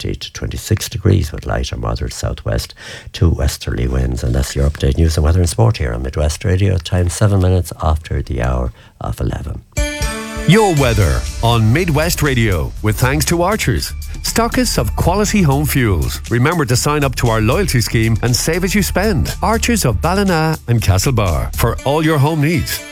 20 to 26 degrees with light or moderate southwest to westerly winds. And that's your update news and weather and sport here on Midwest Radio. Time 7 minutes after the hour of 11. Your weather on Midwest Radio with thanks to Archers, stockists of quality home fuels. Remember to sign up to our loyalty scheme and save as you spend. Archers of Ballina and Castlebar for all your home needs.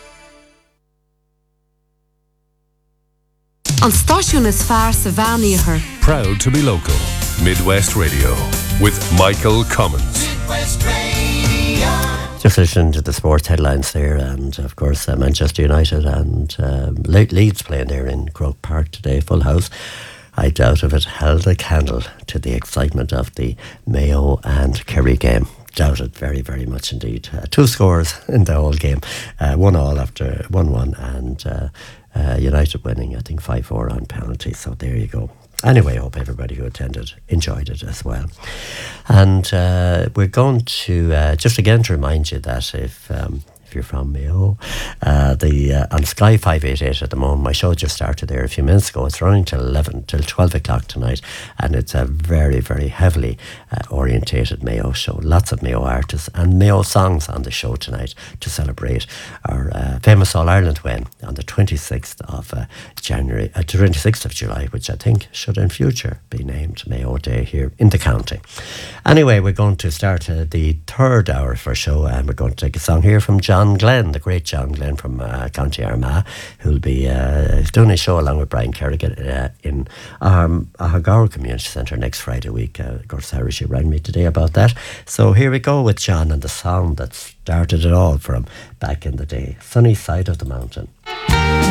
An stáisiún is fearr sa bheánaíochar. Proud to be local. Midwest Radio with Michael Cummins. Midwest Radio. Just listening to the sports headlines there, and of course Manchester United and Leeds playing there in Croke Park today, full house. I doubt if it held a candle to the excitement of the Mayo and Kerry game. Doubt it very, very much indeed. 2 scores in the whole game, 1-1 after 1-1, and United winning, I think 5-4 on penalty. So there you go. Anyway, I hope everybody who attended enjoyed it as well. And we're going to, just again to remind you that if you're from Mayo, on Sky 588 at the moment, my show just started there a few minutes ago. It's running till 12 o'clock tonight, and it's a very, very heavily orientated Mayo show. Lots of Mayo artists and Mayo songs on the show tonight to celebrate our famous All-Ireland win on the 26th of January, 26th of July, which I think should in future be named Mayo Day here in the county. Anyway, we're going to start the third hour of our show, and we're going to take a song here from John Glenn, the great John Glenn from County Armagh, who'll be doing a show along with Brian Kerrigan in Ahagara Community Centre next Friday week. Of course, Irish rang me today about that. So here we go with John and the song that started it all from back in the day, Sunny Side of the Mountain.